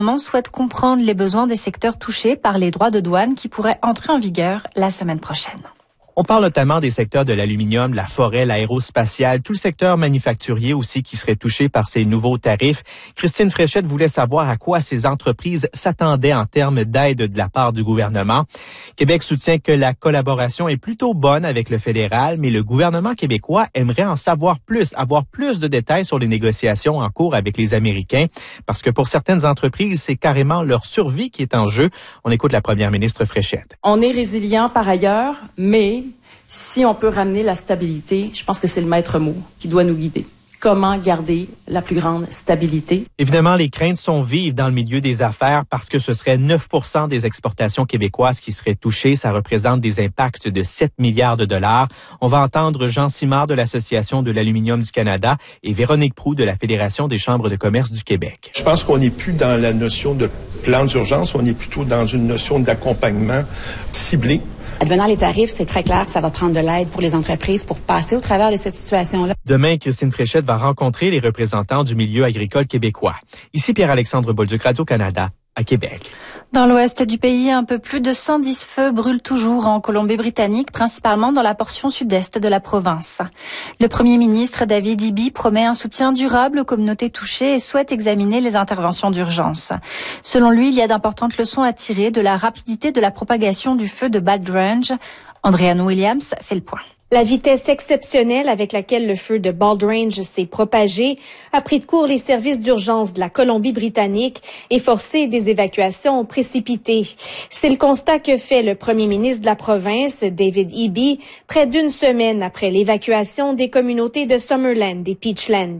Le gouvernement souhaite comprendre les besoins des secteurs touchés par les droits de douane qui pourraient entrer en vigueur la semaine prochaine. On parle notamment des secteurs de l'aluminium, la forêt, l'aérospatiale, tout le secteur manufacturier aussi qui serait touché par ces nouveaux tarifs. Christine Fréchette voulait savoir à quoi ces entreprises s'attendaient en termes d'aide de la part du gouvernement. Québec soutient que la collaboration est plutôt bonne avec le fédéral, mais le gouvernement québécois aimerait en savoir plus, avoir plus de détails sur les négociations en cours avec les Américains, parce que pour certaines entreprises, c'est carrément leur survie qui est en jeu. On écoute la première ministre Fréchette. On est résilient par ailleurs, mais si on peut ramener la stabilité, je pense que c'est le maître mot qui doit nous guider. Comment garder la plus grande stabilité? Évidemment, les craintes sont vives dans le milieu des affaires parce que ce serait 9% des exportations québécoises qui seraient touchées. Ça représente des impacts de 7 milliards de dollars. On va entendre Jean Simard de l'Association de l'aluminium du Canada et Véronique Proulx de la Fédération des chambres de commerce du Québec. Je pense qu'on n'est plus dans la notion de plan d'urgence, on est plutôt dans une notion d'accompagnement ciblé. Advenant les tarifs, c'est très clair que ça va prendre de l'aide pour les entreprises pour passer au travers de cette situation-là. Demain, Christine Fréchette va rencontrer les représentants du milieu agricole québécois. Ici Pierre-Alexandre Bolduc, Radio-Canada, à Québec. Dans l'ouest du pays, un peu plus de 110 feux brûlent toujours en Colombie-Britannique, principalement dans la portion sud-est de la province. Le premier ministre David Eby promet un soutien durable aux communautés touchées et souhaite examiner les interventions d'urgence. Selon lui, il y a d'importantes leçons à tirer de la rapidité de la propagation du feu de Baldrange. Andréane Williams fait le point. La vitesse exceptionnelle avec laquelle le feu de Baldrange s'est propagé a pris de court les services d'urgence de la Colombie-Britannique et forcé des évacuations précipitées. C'est le constat que fait le premier ministre de la province, David Eby, près d'une semaine après l'évacuation des communautés de Summerland et Peachland.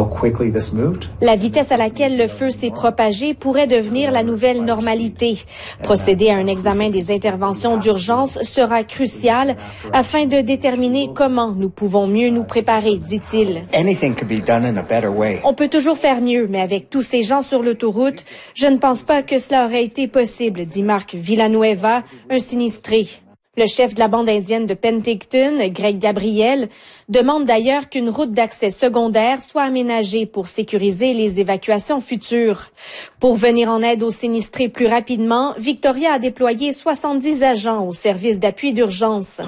La vitesse à laquelle le feu s'est propagé pourrait devenir la nouvelle normalité. Procéder à un examen des interventions d'urgence sera crucial afin de déterminer comment nous pouvons mieux nous préparer, dit-il. On peut toujours faire mieux, mais avec tous ces gens sur l'autoroute, je ne pense pas que cela aurait été possible, dit Marc Villanueva, un sinistré. Le chef de la bande indienne de Penticton, Greg Gabriel, demande d'ailleurs qu'une route d'accès secondaire soit aménagée pour sécuriser les évacuations futures. Pour venir en aide aux sinistrés plus rapidement, Victoria a déployé 70 agents au service d'appui d'urgence.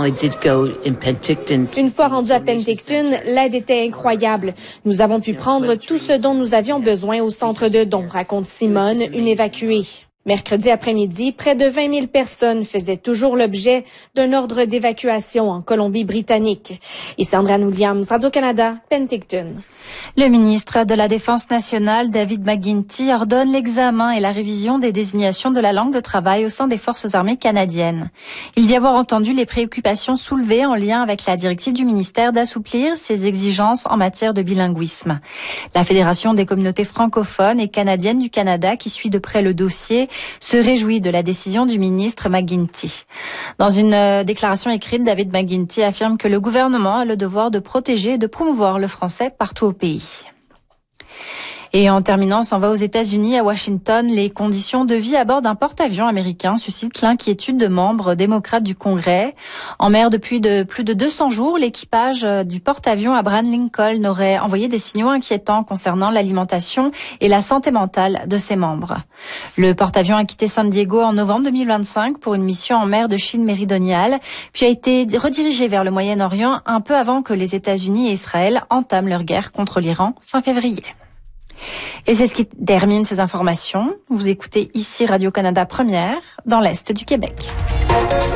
Une fois rendu à Penticton, l'aide était incroyable. Nous avons pu prendre tout ce dont nous avions besoin au centre de dons, raconte Simone, une évacuée. Mercredi après-midi, près de 20 000 personnes faisaient toujours l'objet d'un ordre d'évacuation en Colombie-Britannique. Ici Andréane Williams, Radio-Canada, Penticton. Le ministre de la Défense nationale, David McGuinty, ordonne l'examen et la révision des désignations de la langue de travail au sein des forces armées canadiennes. Il dit avoir entendu les préoccupations soulevées en lien avec la directive du ministère d'assouplir ses exigences en matière de bilinguisme. La Fédération des communautés francophones et canadiennes du Canada, qui suit de près le dossier, se réjouit de la décision du ministre McGuinty. Dans une déclaration écrite, David McGuinty affirme que le gouvernement a le devoir de protéger et de promouvoir le français partout au pays. Et en terminant, on s'en va aux États-Unis, à Washington. Les conditions de vie à bord d'un porte-avions américain suscitent l'inquiétude de membres démocrates du Congrès. En mer depuis plus de 200 jours, l'équipage du porte-avions Abraham Lincoln aurait envoyé des signaux inquiétants concernant l'alimentation et la santé mentale de ses membres. Le porte-avions a quitté San Diego en novembre 2025 pour une mission en mer de Chine méridionale, puis a été redirigé vers le Moyen-Orient un peu avant que les États-Unis et Israël entament leur guerre contre l'Iran fin février. Et c'est ce qui termine ces informations. Vous écoutez ici Radio-Canada Première, dans l'Est du Québec.